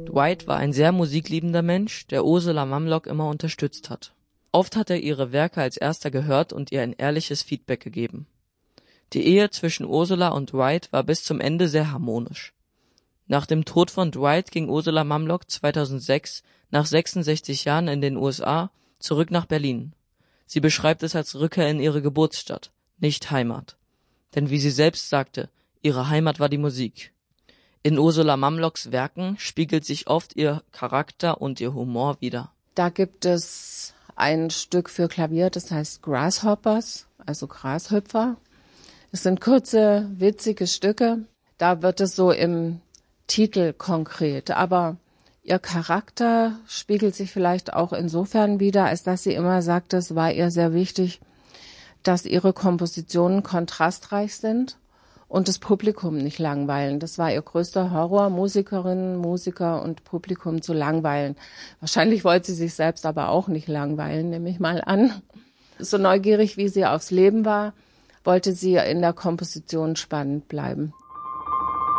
Dwight war ein sehr musikliebender Mensch, der Ursula Mamlock immer unterstützt hat. Oft hat er ihre Werke als erster gehört und ihr ein ehrliches Feedback gegeben. Die Ehe zwischen Ursula und Dwight war bis zum Ende sehr harmonisch. Nach dem Tod von Dwight ging Ursula Mamlock 2006 nach 66 Jahren in den USA zurück nach Berlin. Sie beschreibt es als Rückkehr in ihre Geburtsstadt, nicht Heimat. Denn wie sie selbst sagte, ihre Heimat war die Musik. In Ursula Mamlocks Werken spiegelt sich oft ihr Charakter und ihr Humor wider. Da gibt es ein Stück für Klavier, das heißt Grasshoppers, also Grashüpfer. Es sind kurze, witzige Stücke. Da wird es so im Titel konkret. Aber ihr Charakter spiegelt sich vielleicht auch insofern wider, als dass sie immer sagt, es war ihr sehr wichtig, dass ihre Kompositionen kontrastreich sind und das Publikum nicht langweilen. Das war ihr größter Horror, Musikerinnen, Musiker und Publikum zu langweilen. Wahrscheinlich wollte sie sich selbst aber auch nicht langweilen, nehme ich mal an. So neugierig, wie sie aufs Leben war, wollte sie in der Komposition spannend bleiben.